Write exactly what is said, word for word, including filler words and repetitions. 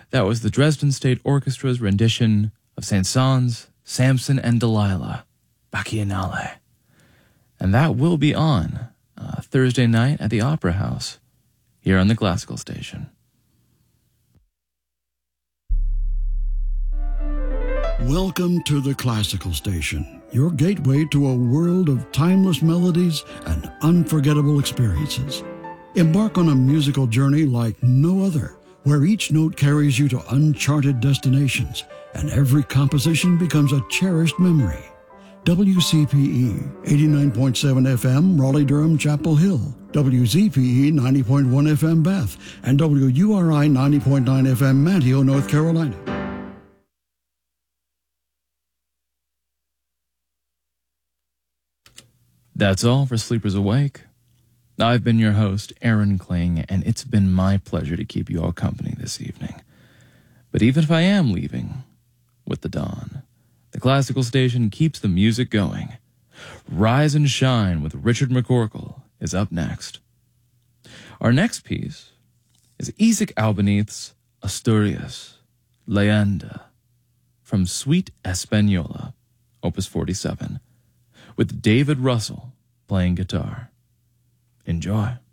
That was the Dresden State Orchestra's rendition of Saint-Saëns' Samson and Delilah, Bacchanale. And that will be on uh, Thursday night at the Opera House here on the Classical Station. Welcome to the Classical Station, your gateway to a world of timeless melodies and unforgettable experiences. Embark on a musical journey like no other, where each note carries you to uncharted destinations and every composition becomes a cherished memory. W C P E eighty-nine point seven F M, Raleigh-Durham, Chapel Hill, W Z P E ninety point one F M, Bath, and W U R I ninety point nine F M, Manteo, North Carolina. That's all for Sleepers Awake. I've been your host, Aaron Kling, and it's been my pleasure to keep you all company this evening. But even if I am leaving with the dawn, the Classical Station keeps the music going. Rise and Shine with Richard McCorkle is up next. Our next piece is Isaac Albéniz's Asturias, Leyenda, from Suite Española, Opus forty-seven, with David Russell playing guitar. Enjoy.